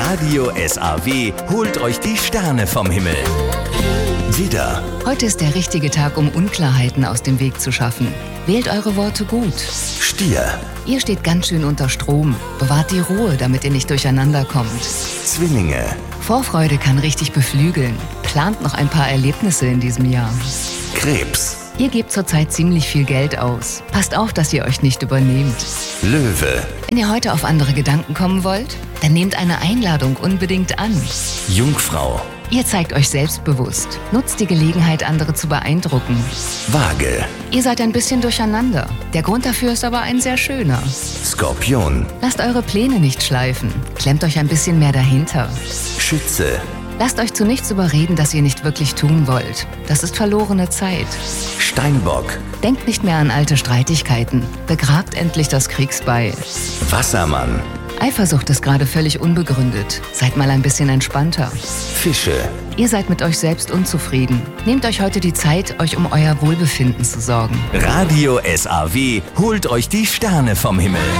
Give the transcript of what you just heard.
Radio SAW holt euch die Sterne vom Himmel. Widder, Heute ist der richtige Tag, um Unklarheiten aus dem Weg zu schaffen. Wählt eure Worte gut. Stier, Ihr steht ganz schön unter Strom. Bewahrt die Ruhe, damit ihr nicht durcheinander kommt. Zwillinge, Vorfreude kann richtig beflügeln. Plant noch ein paar Erlebnisse in diesem Jahr. Krebs, Ihr gebt zurzeit ziemlich viel Geld aus. Passt auf, dass ihr euch nicht übernehmt. Löwe, Wenn ihr heute auf andere Gedanken kommen wollt, dann nehmt eine Einladung unbedingt an. Jungfrau, Ihr zeigt euch selbstbewusst. Nutzt die Gelegenheit, andere zu beeindrucken. Waage, Ihr seid ein bisschen durcheinander. Der Grund dafür ist aber ein sehr schöner. Skorpion, Lasst eure Pläne nicht schleifen. Klemmt euch ein bisschen mehr dahinter. Schütze, Lasst euch zu nichts überreden, das ihr nicht wirklich tun wollt. Das ist verlorene Zeit. Steinbock, Denkt nicht mehr an alte Streitigkeiten. Begrabt endlich das Kriegsbeil. Wassermann, Eifersucht ist gerade völlig unbegründet. Seid mal ein bisschen entspannter. Fische, Ihr seid mit euch selbst unzufrieden. Nehmt euch heute die Zeit, euch um euer Wohlbefinden zu sorgen. Radio SAW holt euch die Sterne vom Himmel.